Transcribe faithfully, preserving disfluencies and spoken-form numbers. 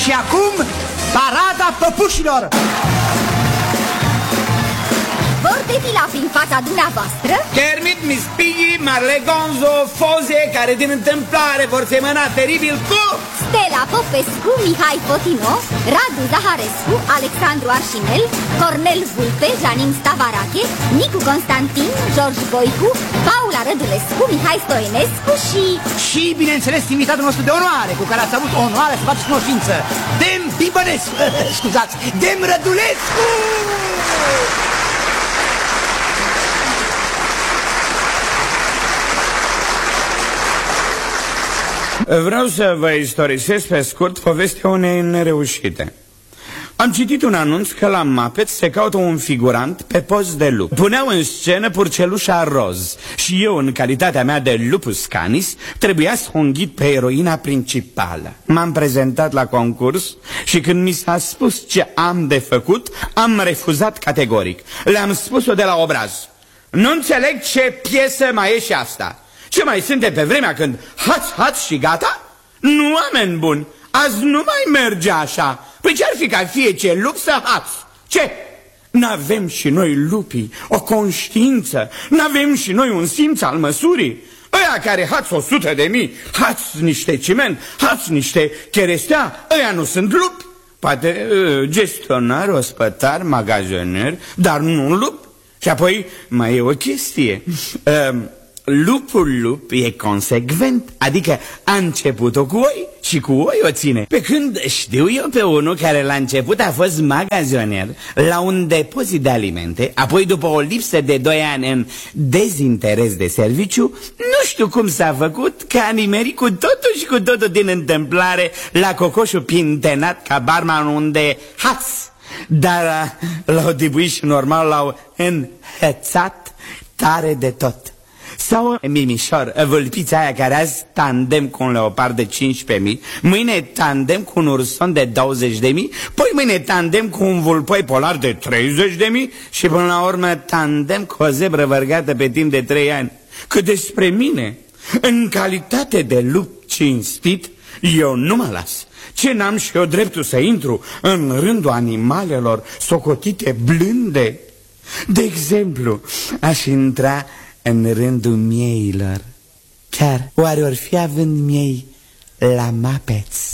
Și acum, parada păpușilor! Vor defila prin fața dumneavoastră Kermit, Miss Piggy, Marle Gonzo, Foze, care din întâmplare vor semăna teribil cu Stella Popescu, Mihai Fotino, Radu Zaharescu, Alexandru Arșinel, Cornel Vulpe, Janin Stavarache, Nicu Constantin, George Voicu, Paula Rădulescu, Mihai Stoenescu și... Și, bineînțeles, invitatul nostru de onoare, cu care ați avut onoarea să faceți cunoștință, Dem Bibănescu, scuzați, Dem Rădulescu! Vreau să vă istorisesc pe scurt povestea unei nereușite. Am citit un anunț că la Muppet se caută un figurant pe post de lup. Puneau în scenă Purcelușa Roz și eu, în calitatea mea de lupus canis, trebuia să o înghit pe eroina principală. M-am prezentat la concurs și când mi s-a spus ce am de făcut, am refuzat categoric. Le-am spus-o de la obraz. Nu înțeleg ce piesă mai e și asta. Ce mai suntem pe vremea când hați, hați și gata? Nu, oameni buni, azi nu mai merge așa. Păi ce-ar fi ca fie ce lup să hați? Ce? N-avem și noi lupii o conștiință? N-avem și noi un simț al măsurii? Ăia care hați o sută de mii, hați niște ciment, hați niște cherestea, ăia nu sunt lupi. Poate uh, gestionar, ospătar, magazoner, dar nu un lup. Și apoi mai e o chestie. Uh, Lupul lup e consecvent, adică a început-o cu oi și cu oi o ține. Pe când știu eu pe unul care la început a fost magazoner la un depozit de alimente, apoi după o lipsă de doi ani în dezinteres de serviciu, nu știu cum s-a făcut că a nimerit cu totul și cu totul din întâmplare la cocoșul pintenat ca barman unde haț, dar l-au dibuit și normal l-au înhățat tare de tot. Sau Mimișor, vâlpița aia care azi tandem cu un leopard de cincisprezece mii, mâine tandem cu un urson de douăzeci de mii, poi mâine tandem cu un vulpoi polar de treizeci de mii și până la urmă tandem cu o zebră vărgată pe timp de trei ani. Că despre mine, în calitate de lup cinstit, eu nu mă las. Ce n-am și eu dreptul să intru în rândul animalelor socotite blânde? De exemplu, aș intra în rândul mieilor. Chiar, oare or fi având miei la Muppets?